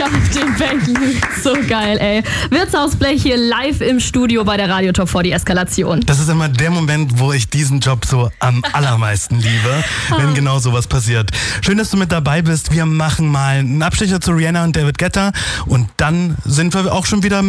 auf den Bänken. So geil, ey. Wirtshausblech hier live im Studio bei der Radio Top 40 Eskalation. Das ist immer der Moment, wo ich diesen Job so am allermeisten liebe, wenn genau sowas passiert. Schön, dass du mit dabei bist. Wir machen mal einen Abstecher zu Rihanna und David Guetta und dann sind wir auch schon wieder